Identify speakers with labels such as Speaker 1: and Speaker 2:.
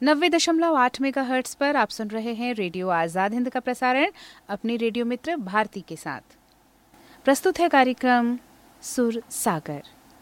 Speaker 1: 90.8 megahertz पर आप सुन रहे हैं रेडियो आजाद हिंद का प्रसारण अपनी रेडियो मित्र भारती के साथ। प्रस्तुत है कार्यक्रम सुर सागर।